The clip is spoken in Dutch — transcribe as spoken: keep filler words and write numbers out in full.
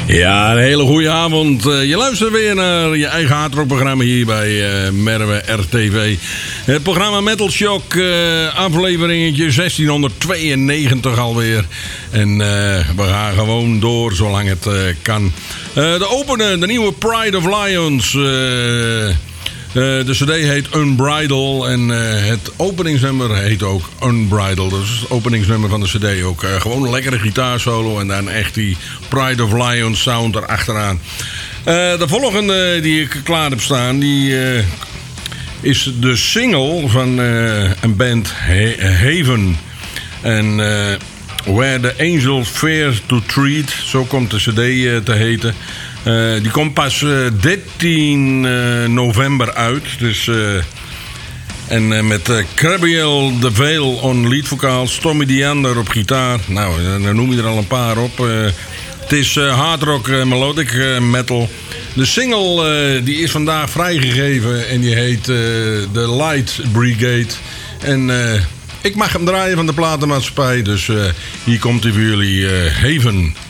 Ja, een hele goede avond. Je luistert weer naar je eigen hardrockprogramma hier bij uh, Merwe R T V. Het programma Metal Shock, uh, afleveringetje zestienhonderdtweeënnegentig alweer. En uh, we gaan gewoon door zolang het uh, kan. Uh, de opener, de nieuwe Pride of Lions. Uh, Uh, de cd heet Unbridled en uh, het openingsnummer heet ook Unbridled. Dat is het openingsnummer van de cd ook. Uh, gewoon een lekkere gitaarsolo en dan echt die Pride of Lions sound erachteraan. Uh, de volgende die ik klaar heb staan, die uh, is de single van uh, een band He- Haven. En uh, Where the Angels Fear to Tread, zo komt de cd uh, te heten. Uh, die komt pas uh, dertien november uit. Dus, uh, en uh, met uh, Gabriel de Veil on leadvocaal, Tommy Diander op gitaar. Nou, dan noem je er al een paar op. Uh, het is uh, hardrock uh, melodic uh, metal. De single uh, die is vandaag vrijgegeven en die heet uh, The Light Brigade. En uh, ik mag hem draaien van de platenmaatschappij. Dus uh, hier komt hij voor jullie, uh, Haven.